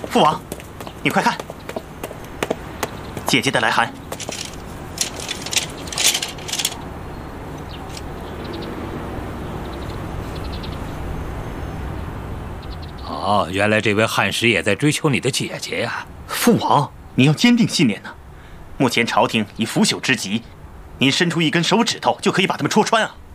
父王，你快看，姐姐的来函。 哦，原来这位汉使也在追求你的姐姐呀！ 父王，您要坚定信念呢。目前朝廷已腐朽之极，您伸出一根手指头就可以把他们戳穿啊！